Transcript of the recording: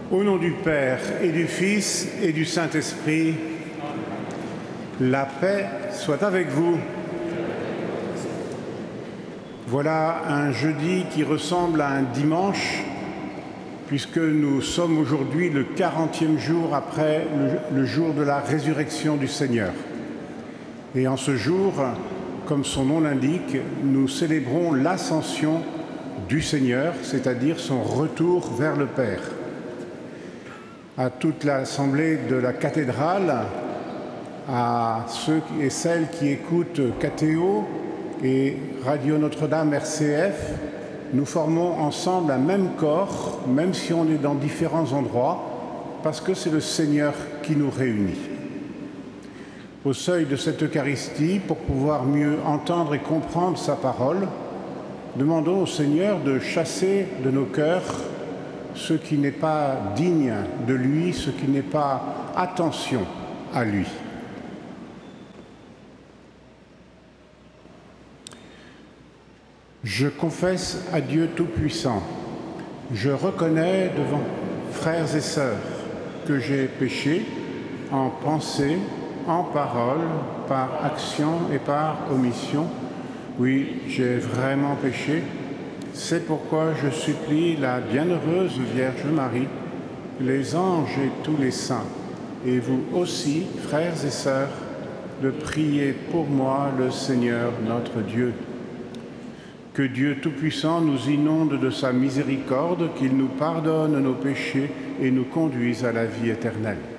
Au nom du Père et du Fils et du Saint-Esprit, la paix soit avec vous. Voilà un jeudi qui ressemble à un dimanche, puisque nous sommes aujourd'hui le 40e jour après le jour de la résurrection du Seigneur. Et en ce jour, comme son nom l'indique, nous célébrons l'ascension du Seigneur, c'est-à-dire son retour vers le Père. À toute l'assemblée de la cathédrale, à ceux et celles qui écoutent KTO et Radio Notre-Dame RCF, nous formons ensemble un même corps, même si on est dans différents endroits, parce que c'est le Seigneur qui nous réunit. Au seuil de cette Eucharistie, pour pouvoir mieux entendre et comprendre sa parole, demandons au Seigneur de chasser de nos cœurs ce qui n'est pas digne de lui, ce qui n'est pas attention à lui. Je confesse à Dieu Tout-Puissant, je reconnais devant frères et sœurs que j'ai péché en pensée, en parole, par action et par omission. Oui, j'ai vraiment péché. C'est pourquoi je supplie la bienheureuse Vierge Marie, les anges et tous les saints, et vous aussi, frères et sœurs, de prier pour moi le Seigneur notre Dieu. Que Dieu Tout-Puissant nous inonde de sa miséricorde, qu'il nous pardonne nos péchés et nous conduise à la vie éternelle.